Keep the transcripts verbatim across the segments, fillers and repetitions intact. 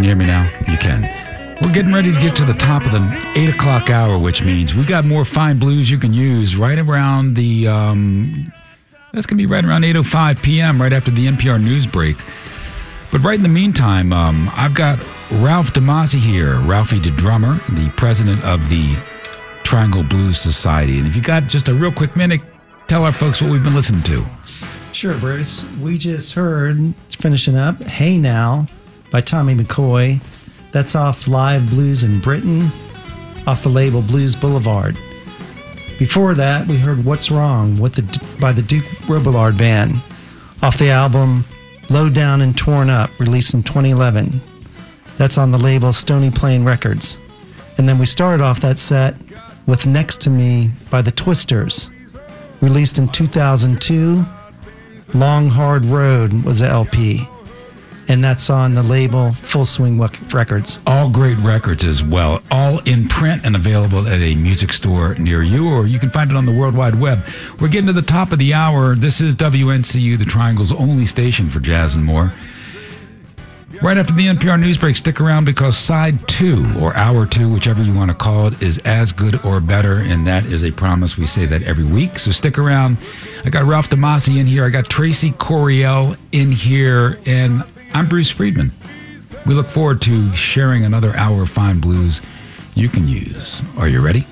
Can you hear me now? You can. We're getting ready to get to the top of the eight o'clock hour, which means we got more fine blues you can use right around the, um, that's going to be right around eight oh five p.m., right after the N P R news break. But right in the meantime, um, I've got Ralph DeMasi here, Ralphie the drummer, the president of the Triangle Blues Society. And if you got just a real quick minute, tell our folks what we've been listening to. Sure, Bruce. We just heard, finishing up, Hey Now by Tommy McCoy. That's off Live Blues in Britain, off the label Blues Boulevard. Before that, we heard What's Wrong with the, by the Duke Robillard Band, off the album Low Down and Torn Up, released in twenty eleven. That's on the label Stony Plain Records. And then we started off that set with Next to Me by the Twisters, released in two thousand two. Long Hard Road was the L P. And that's on the label Full Swing Records. All great records as well. All in print and available at a music store near you, or you can find it on the World Wide Web. We're getting to the top of the hour. This is W N C U, the Triangle's only station for jazz and more. Right after the N P R news break, stick around because side two, or hour two, whichever you want to call it, is as good or better, and that is a promise. We say that every week, so stick around. I got Ralph DeMasi in here. I got Tracy Coriel in here, and I'm Bruce Friedman. We look forward to sharing another hour of fine blues you can use. Are you ready?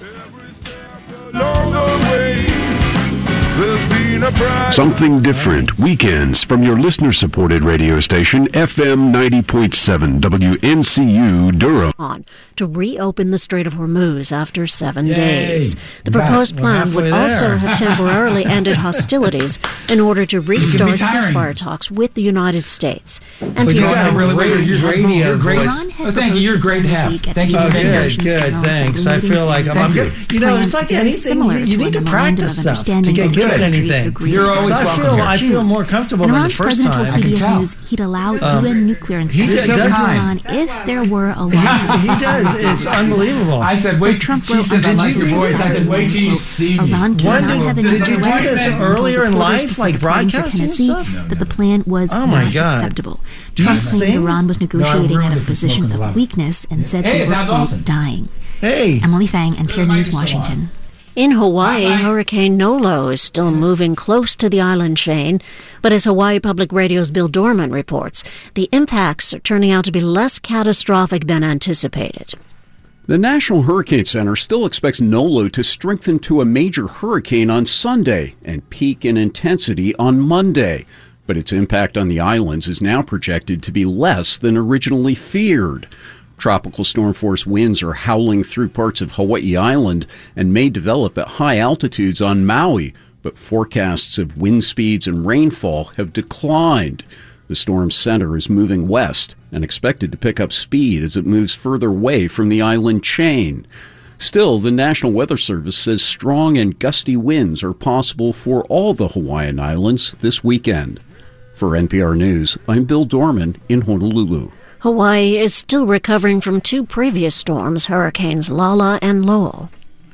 Something different. Weekends from your listener-supported radio station, F M ninety point seven W N C U Durham. On to reopen the Strait of Hormuz after seven Yay. days. The proposed We're plan would halfway also there. have temporarily ended hostilities in order to restart ceasefire talks with the United States. And So you P R S got a Emily great Lane has radio more. voice. Iran had Oh, thank you. You're a great proposed half. the plan this week at Thank you. the Oh, United good, Nations good, General thanks. I Assembly feel like I'm, I'm meeting. good. You know, it's like Plan anything, similar you, you to need a to memorandum practice of stuff to understanding get both good at countries anything. agreed You're on. always So I welcome feel, here. I feel more comfortable And than the Iran's first president told time. C B S tell. News he'd allow Um, U N nuclear he inspectors does- to does- Iran if there were a lot of He does. It's unbelievable. I said, wait, Trump she wrote said, on I like Did your you voice. do I said, this? wait till you see me. Iran When cannot did- have a did you nuclear do weapon this and earlier told in reporters life, before like departing for broadcasting and Tennessee stuff? that the plan was Oh my not God. acceptable. Do you Trump claimed sing? Iran was No, I negotiating ruined out it of a for position smoking of loud. weakness and said Hey, they it were, sounds quote, awesome. dying. Hey. Emily Fang, N P R Everybody News, is so Washington. on. In Hawaii, Bye-bye. Hurricane Nolo is still moving close to the island chain, but as Hawaii Public Radio's Bill Dorman reports, the impacts are turning out to be less catastrophic than anticipated. The National Hurricane Center still expects Nolo to strengthen to a major hurricane on Sunday and peak in intensity on Monday. But its impact on the islands is now projected to be less than originally feared. Tropical storm force winds are howling through parts of Hawaii Island and may develop at high altitudes on Maui, but forecasts of wind speeds and rainfall have declined. The storm's center is moving west and expected to pick up speed as it moves further away from the island chain. Still, the National Weather Service says strong and gusty winds are possible for all the Hawaiian Islands this weekend. For N P R News, I'm Bill Dorman in Honolulu. Hawaii is still recovering from two previous storms, Hurricanes Lala and Lowell.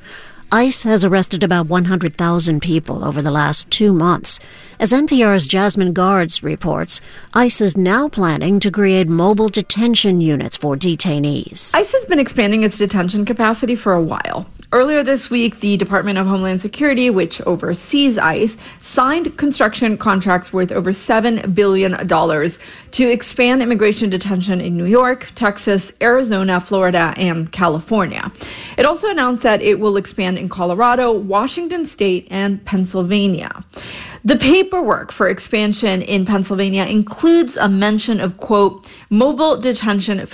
ICE has arrested about one hundred thousand people over the last two months. As N P R's Jasmine Guards reports, ICE is now planning to create mobile detention units for detainees. ICE has been expanding its detention capacity for a while. Earlier this week, the Department of Homeland Security, which oversees ICE, signed construction contracts worth over seven billion dollars to expand immigration detention in New York, Texas, Arizona, Florida, and California. It also announced that it will expand in Colorado, Washington State, and Pennsylvania. The paperwork for expansion in Pennsylvania includes a mention of, quote, mobile detention